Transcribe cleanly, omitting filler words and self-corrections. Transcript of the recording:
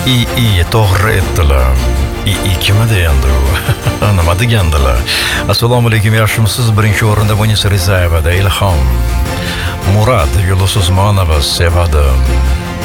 To'g'ri aytdilar. Kim edi endi u? Nima degandilar? Assalomu alaykum, yaxshimisiz? Birinchi o'rinda Munisa Rizayevada Ilhom. Murad Yulduz Usmonova sevadi.